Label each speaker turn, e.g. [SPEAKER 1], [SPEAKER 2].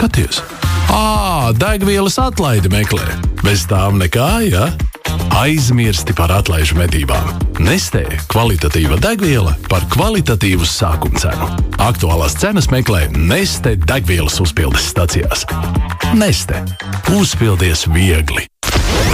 [SPEAKER 1] Skaties! Degvielas atlaidi meklē. Bez tām nekā, ja? Aizmirsti par atlaižu medībām. Nestē kvalitatīva degviela par kvalitatīvu sākumcenu. Aktuālās cenas meklē Neste degvielas uzpildes stacijās. Neste. Uzpildies viegli!